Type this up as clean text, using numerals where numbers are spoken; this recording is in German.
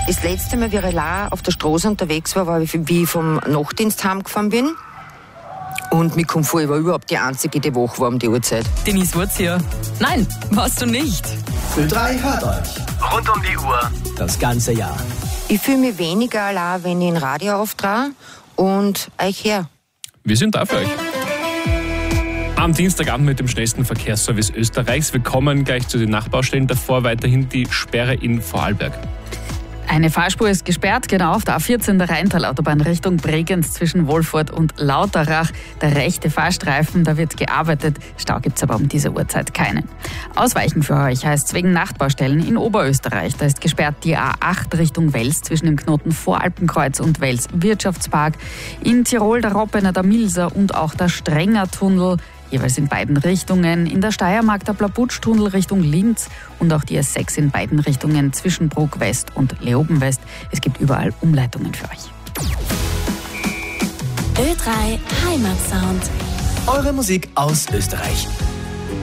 Das letzte Mal, wie ich allein auf der Straße unterwegs war, wie ich vom Nachtdienst heimgefahren bin. Und mir kommt vor, ich war überhaupt die Einzige, die wach war um die Uhrzeit. Denise Wurz hier. Nein, warst du nicht. Ö3 hört euch. Rund um die Uhr. Das ganze Jahr. Ich fühle mich weniger allein, wenn ich ein Radio auftrage und euch her. Wir sind da für euch. Am Dienstagabend mit dem schnellsten Verkehrsservice Österreichs. Wir kommen gleich zu den Nachbaustellen. Davor weiterhin die Sperre in Vorarlberg. Eine Fahrspur ist gesperrt, genau auf der A14 der Rheintal-Autobahn Richtung Bregenz zwischen Wolfurt und Lauterach. Der rechte Fahrstreifen, da wird gearbeitet. Stau gibt es aber um diese Uhrzeit keinen. Ausweichen für euch heißt es wegen Nachtbaustellen in Oberösterreich. Da ist gesperrt die A8 Richtung Wels zwischen dem Knoten Voralpenkreuz und Wels Wirtschaftspark. In Tirol der Roppener, der Milser und auch der Strenger-Tunnel. Jeweils in beiden Richtungen. In der Steiermark der Plabutsch-Tunnel Richtung Linz und auch die S6 in beiden Richtungen zwischen Bruck West und Leoben West. Es gibt überall Umleitungen für euch. Ö3 Heimatsound. Eure Musik aus Österreich.